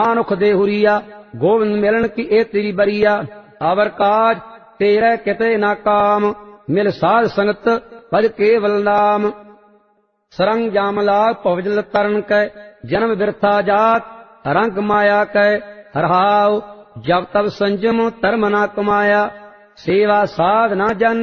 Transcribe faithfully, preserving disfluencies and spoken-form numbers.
मानुख दे हुरिया गोविंद मिलन की ए तेरी बरिया। अवर काज तेरे किते ना काम मिल साध संगत पद केवल नाम। सरंग जामलाल पवजल तरन कै जन्म बिरथा जात रंग माया कै हरहाव। जब तब संजम धर्म ना कमाया सेवा साध ना जाने